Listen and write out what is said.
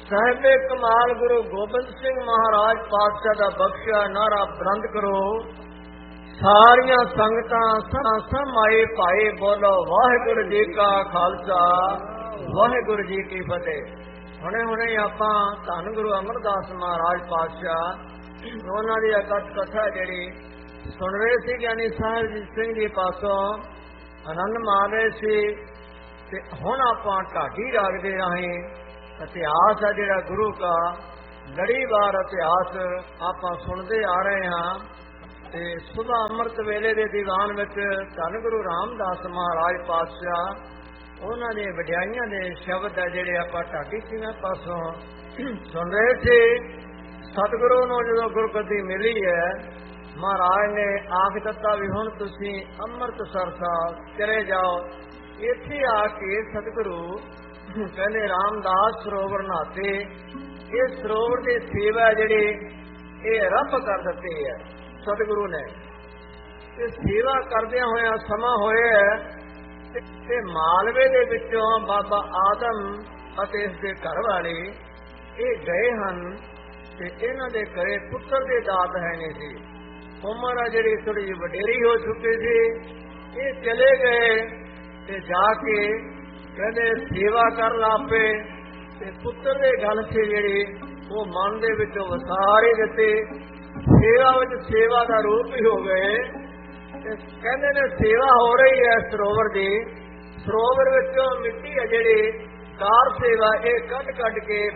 ਸਾਹਿਬੇ ਕਮਾਲ ਗੁਰੂ ਗੋਬਿੰਦ ਸਿੰਘ ਮਹਾਰਾਜ ਪਾਤਸ਼ਾਹ ਦਾ ਬਖਸ਼ਿਆ ਨਾਰਾ ਬੁਲੰਦ ਕਰੋ। ਸਾਰੀਆਂ ਸੰਗਤਾਂ ਸਮਾਏ ਭਾਏ ਬੋਲੋ ਵਾਹਿਗੁਰੂ ਜੀ ਕਾ ਖਾਲਸਾ ਵਾਹਿਗੁਰੂ ਜੀ ਕੀ ਫਤਿਹ। ਹੁਣੇ ਆਪਾਂ ਧੰਨ ਗੁਰੂ ਅਮਰਦਾਸ ਮਹਾਰਾਜ ਪਾਤਸ਼ਾਹ ਉਹਨਾਂ ਦੀ ਅਕਥ ਕਥਾ ਜਿਹੜੀ ਸੁਣ ਰਹੇ ਸੀ ਗਿਆਨੀ ਸਾਹਿਬ ਸਿੰਘ ਜੀ ਪਾਸੋਂ ਆਨੰਦ ਮਾਣ ਰਹੇ ਸੀ। ਤੇ ਹੁਣ ਆਪਾਂ ਢਾਡੀ ਰਾਗ ਦੇ ਰਾਹੀਂ ਇਤਿਹਾਸ ਹੈ ਜਿਹੜਾ ਗੁਰੂ ਕਾ ਲੜੀਵਾਰ ਇਤਿਹਾਸ ਆਪਾਂ ਸੁਣਦੇ ਆ ਰਹੇ ਹਾਂ। ਤੇ ਸੁਬਾ ਅੰਮ੍ਰਿਤ ਵੇਲੇ ਦੇ ਦੀਵਾਨ ਵਿੱਚ ਧੰਨ ਗੁਰੂ ਰਾਮਦਾਸ ਮਹਾਰਾਜ ਪਾਤਸ਼ਾਹ ਉਹਨਾਂ ਦੇ ਵਡਿਆਈਆਂ ਦੇ ਸ਼ਬਦ ਹੈ ਜਿਹੜੇ ਆਪਾਂ ਢਾਡੀ ਸਿੰਘਾਂ ਪਾਸੋਂ ਸੁਣ ਰਹੇ ਸੀ। ਸਤਿਗੁਰੂ ਨੂੰ ਜਦੋਂ ਗੁਰਗੱਦੀ ਮਿਲੀ ਹੈ ਮਹਾਰਾਜ ਨੇ ਆਖ ਦਿੱਤਾ ਵੀ ਹੁਣ ਤੁਸੀਂ ਅੰਮ੍ਰਿਤਸਰ ਸਾਹਿਬ ਚਲੇ ਜਾਓ। ਇੱਥੇ ਆ ਕੇ ਸਤਿਗੁਰੂ ਕਹਿੰਦੇ ਰਾਮਦਾਸ ਸਰੋਵਰ ਨਹਾਤੇ। ਇਹ ਸਰੋਵਰ ਦੀ ਸੇਵਾ ਜਿਹੜੀ ਇਹ ਆਰੰਭ ਕਰ ਦਿੱਤੀ ਹੈ ਸਤਿਗੁਰੂ ਨੇ। ਤੇ ਸੇਵਾ ਕਰਦਿਆਂ ਹੋਇਆ ਸਮਾਂ ਹੋਇਆ ਤੇ ਮਾਲਵੇ ਦੇ ਵਿੱਚੋਂ ਬਾਬਾ ਆਦਮ ਅਤੇ ਇਸ ਦੇ ਘਰ ਵਾਲੇ ਇਹ ਗਏ ਹਨ। ਤੇ ਇਹਨਾਂ ਦੇ ਘਰੇ ਪੁੱਤਰ ਦੇ ਦਾਤ ਹੈ ਨਹੀਂ ਸੀ। ਉਮਰ ਆ ਜਿਹੜੀ ਥੋੜੀ ਜਿਹੀ ਵਡੇਰੀ ਹੋ ਚੁੱਕੀ ਸੀ। ਇਹ ਚਲੇ ਗਏ ਤੇ ਜਾ ਕੇ ਕਹਿੰਦੇ ਸੇਵਾ ਕਰਨ ਲੱਗ ਪਏ। ਤੇ ਪੁੱਤਰ ਦੇ ਗੱਲ ਸੀ ਜਿਹੜੀ ਉਹ ਮਨ ਦੇ ਵਿੱਚੋਂ ਵਸਾਰ ਹੀ ਦਿੱਤੇ। ਸੇਵਾ ਵਿੱਚ ਸੇਵਾ ਦਾ ਰੂਪ ਹੀ ਹੋ ਗਏ। ਤੇ ਕਹਿੰਦੇ ਨੇ ਸੇਵਾ ਹੋ ਰਹੀ ਹੈ ਸਰੋਵਰ ਦੀ। ਸਰੋਵਰ ਵਿੱਚੋਂ ਮਿੱਟੀ ਹੈ ਜਿਹੜੀ ਕਾਰ ਸੇਵਾ ਇਹ ਕੱਢ ਕੇ